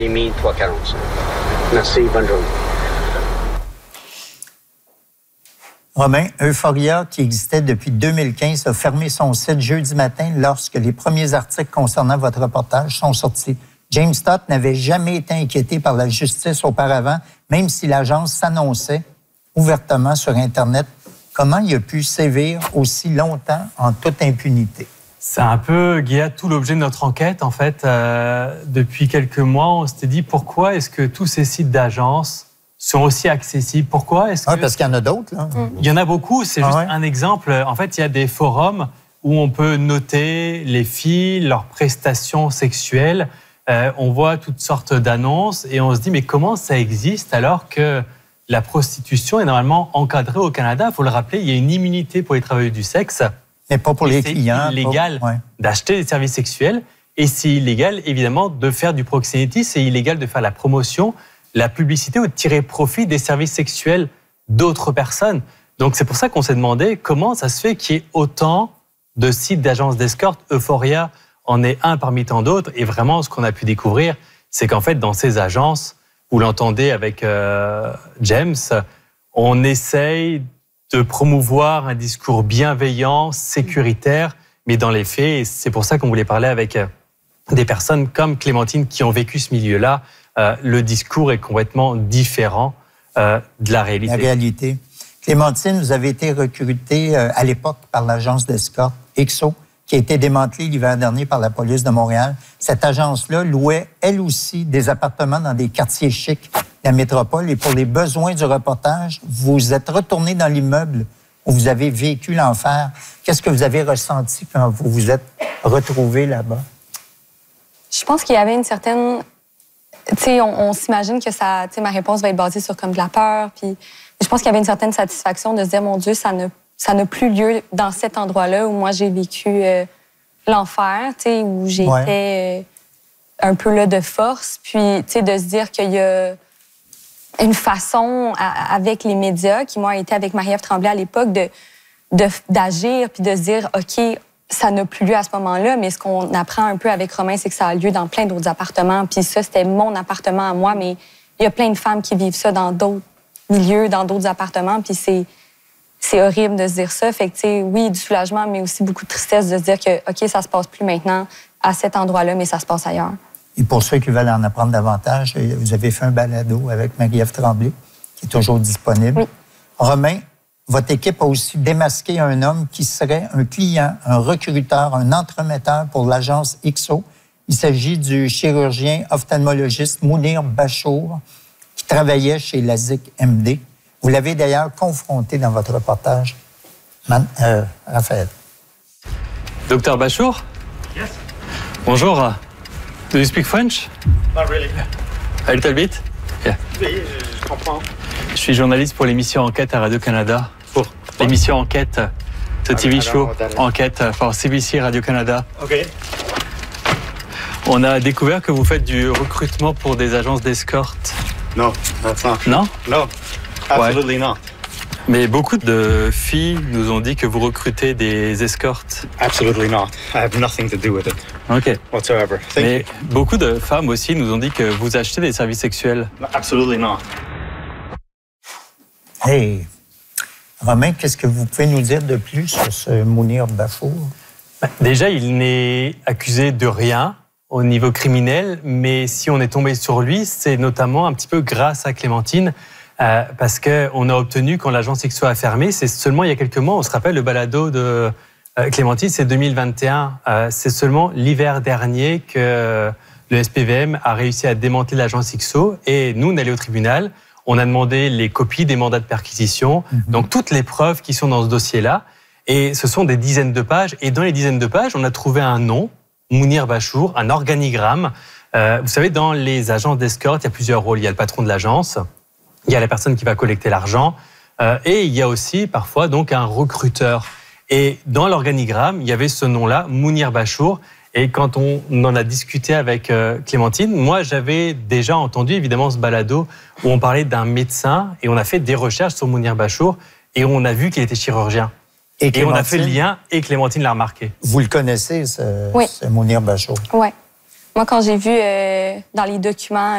Émis 345. Merci, bonne journée. Romain, Euphoria, qui existait depuis 2015, a fermé son site jeudi matin lorsque les premiers articles concernant votre reportage sont sortis. James Stott n'avait jamais été inquiété par la justice auparavant, même si l'agence s'annonçait ouvertement sur Internet. Comment il a pu sévir aussi longtemps en toute impunité? C'est un peu, Guilla, tout l'objet de notre enquête. En fait, depuis quelques mois, on s'était dit pourquoi est-ce que tous ces sites d'agences sont aussi accessibles? Pourquoi est-ce que... parce qu'il y en a d'autres, là. Il y en a beaucoup, c'est juste un exemple. En fait, il y a des forums où on peut noter les filles, leurs prestations sexuelles. On voit toutes sortes d'annonces et on se dit, mais comment ça existe alors que la prostitution est normalement encadrée au Canada? Il faut le rappeler, il y a une immunité pour les travailleurs du sexe. Mais pas pour les clients. C'est illégal d'acheter des services sexuels et c'est illégal, évidemment, de faire du proxénétisme. C'est illégal de faire la promotion, la publicité ou de tirer profit des services sexuels d'autres personnes. Donc, c'est pour ça qu'on s'est demandé comment ça se fait qu'il y ait autant de sites d'agences d'escorte. Euphoria en est un parmi tant d'autres. Et vraiment, ce qu'on a pu découvrir, c'est qu'en fait, dans ces agences, vous l'entendez avec James, on essaye de promouvoir un discours bienveillant, sécuritaire, mais dans les faits, c'est pour ça qu'on voulait parler avec des personnes comme Clémentine qui ont vécu ce milieu-là. Le discours est complètement différent de la réalité. La réalité. Clémentine, vous avez été recrutée à l'époque par l'agence d'escorte XO, qui a été démantelée l'hiver dernier par la police de Montréal. Cette agence-là louait, elle aussi, des appartements dans des quartiers chics de la métropole. Et pour les besoins du reportage, vous êtes retourné dans l'immeuble où vous avez vécu l'enfer. Qu'est-ce que vous avez ressenti quand vous vous êtes retrouvé là-bas? Je pense qu'il y avait une certaine... Tu sais, on s'imagine que ça... Tu sais, ma réponse va être basée sur comme de la peur. Puis je pense qu'il y avait une certaine satisfaction de se dire, mon Dieu, ça n'a plus lieu dans cet endroit-là où moi, j'ai vécu l'enfer, tu sais, où j'étais un peu là de force. Puis, tu sais, de se dire qu'il y a une façon avec les médias, qui, moi, été avec Marie-Ève Tremblay à l'époque, d'agir puis de se dire, OK, ça n'a plus lieu à ce moment-là, mais ce qu'on apprend un peu avec Romain, c'est que ça a lieu dans plein d'autres appartements. Puis ça, c'était mon appartement à moi, mais il y a plein de femmes qui vivent ça dans d'autres milieux, dans d'autres appartements, puis c'est horrible de se dire ça. Fait que, tu sais, oui, du soulagement, mais aussi beaucoup de tristesse de se dire que, OK, ça se passe plus maintenant à cet endroit-là, mais ça se passe ailleurs. Et pour ceux qui veulent en apprendre davantage, vous avez fait un balado avec Marie-Ève Tremblay, qui est toujours disponible. Oui. Romain, votre équipe a aussi démasqué un homme qui serait un client, un recruteur, un entremetteur pour l'agence XO. Il s'agit du chirurgien ophtalmologiste Mounir Bachour, qui travaillait chez LASIK MD. Vous l'avez d'ailleurs confronté dans votre reportage, Raphaël. Docteur Bachour? Yes. Bonjour. Do you speak French? Not really. A little bit? Yeah. Oui, je comprends. Je suis journaliste pour l'émission Enquête à Radio-Canada. Pour l'émission Enquête, ce TV show Enquête pour CBC Radio-Canada. OK. On a découvert que vous faites du recrutement pour des agences d'escorte. No, that's not. Non? No, absolutely not. Mais beaucoup de filles nous ont dit que vous recrutez des escortes. Absolutely not. I have nothing to do with it. OK. Whatsoever. Thank Mais you. beaucoup de femmes aussi nous ont dit que vous achetez des services sexuels. No, absolutely not. Hey, Romain, qu'est-ce que vous pouvez nous dire de plus sur ce Mounir Bachour? Déjà, il n'est accusé de rien au niveau criminel, mais si on est tombé sur lui, c'est notamment un petit peu grâce à Clémentine, parce qu'on a obtenu, quand l'agence XO a fermé, c'est seulement il y a quelques mois, on se rappelle le balado de Clémentine, c'est 2021, c'est seulement l'hiver dernier que le SPVM a réussi à démanteler l'agence XO, et nous, on est allé au tribunal, on a demandé les copies des mandats de perquisition, donc toutes les preuves qui sont dans ce dossier-là, et ce sont des dizaines de pages, et dans les dizaines de pages, on a trouvé un nom, Mounir Bachour, un organigramme. Vous savez, dans les agences d'escorte, il y a plusieurs rôles. Il y a le patron de l'agence, il y a la personne qui va collecter l'argent, et il y a aussi parfois donc un recruteur. Et dans l'organigramme, il y avait ce nom-là, Mounir Bachour. Et quand on en a discuté avec Clémentine, moi j'avais déjà entendu évidemment ce balado où on parlait d'un médecin et on a fait des recherches sur Mounir Bachour et on a vu qu'il était chirurgien. Et on a fait le lien et Clémentine l'a remarqué. Vous le connaissez, ce Mounir Bachour? Oui. Moi, quand j'ai vu dans les documents